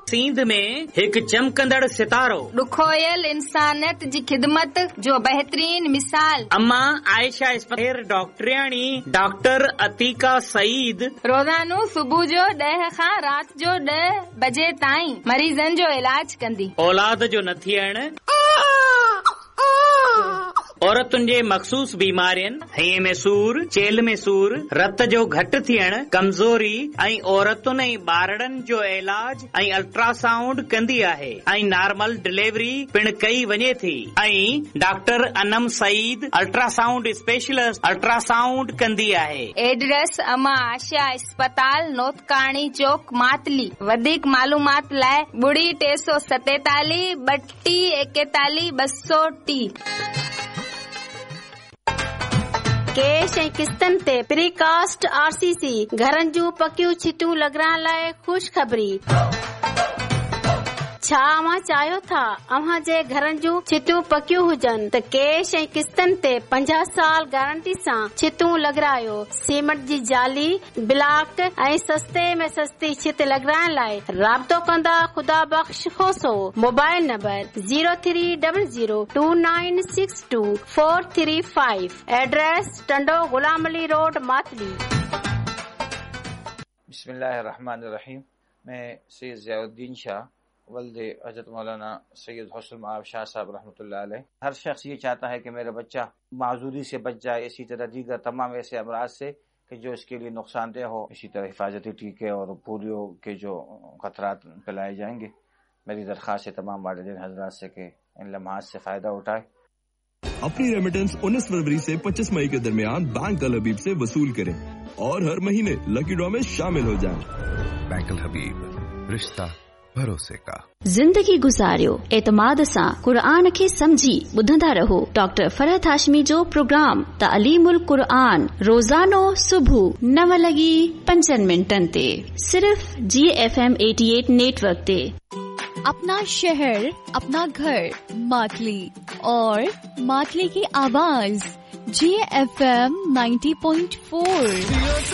सींध में हिकु चमकंदड़ सितारो, ॾुखोयल इंसानियत जी ख़िदमत जो बहितरीन मिसाल। अम्मा आयशा इस्फेर डॉक्टरियाणी डॉक्टर अतीका सईद रोज़ानो सुबुह जो 10 खां राति जो 10 बजे ताईं मरीज़नि जो इलाज कंदी। औलाद जो न थियण, औरतुनि जे मखसूस बीमारियुनि, हईअ में सूर, चेल में सूर, रत जो घटि थियण, कमज़ोरी ऐं औरतुनि ऐं ॿारड़नि जो इलाज ऐं अल्ट्रासाउंड कंदी आहे ऐं नॉर्मल डिलीवरी पिण कई वञे थी। ऐं doctor Anam Saeed ultrasound specialist ultrasound कंदी आहे। एड्रेस अमा आशा अस्पताल नोतकाणी चौक मातली। वधीक मालूमात लाइ 347 32 41 230। कैश ऐं किस्तनि ते प्रीकास्ट RCC घरनि जूं पकियूं छितूं लॻाइण लाइ ख़ुशख़बरी। छा अव्हां चाहियो था अव्हां जे घरनि जूं छितूं पकियूं हुजनि त कैश ऐं किस्तनि ते 50 साल गारंटी सां छितूं लॻारायो। सीमेंट जी जाली, ब्लॉक ऐं सस्ते में सस्ती छित लॻाइण लाइ राब्तो कंदा खुदा बख़्श खोसो। Mobile number 03002962 address Tando Ghulam Ali road Matali. बिस्मिल्लाहिर्रहमानिर्रहीम। मैं सैयद ज़ियाउद्दीन शाह वल्द हज़रत मौलाना सैयद हुस्न मआब शाह साहब रहमतुल्लाह अलैह। हर शख्स ये चाहता है कि मेरा बच्चा माजूरी से बच जाए, इसी तरह दीगर तमाम ऐसे अमराज से कि जो इसके लिए नुकसानदेह हो। इसी तरह हिफाजती टीके और पोलियो के जो खतरात फैलाए जाएंगे, मेरी दरख्वास्त है तमाम वालिदैन हजरात से कि इन लम्हात से फायदा उठाए। अपनी रेमिटेंस 19 फरवरी से 25 मई के दरमियान बैंक अल हबीब से वसूल करें और हर महीने लकी ड्रॉ में शामिल हो जाएं। बैंक अल हबीब, रिश्ता भरोसे का। जिंदगी गुजारियो एतमाद सां क़ुरान खे समझी ॿुधंदा रहो। डॉक्टर फरहत हाशमी जो प्रोग्राम तालीमुल क़ुरान रोज़ानो सुबुह 9:05 ते सिर्फ GFM 88 नेटवर्क ते। अपना शहर, अपना घर, मातली और मातली की आवाज GFM 90.4।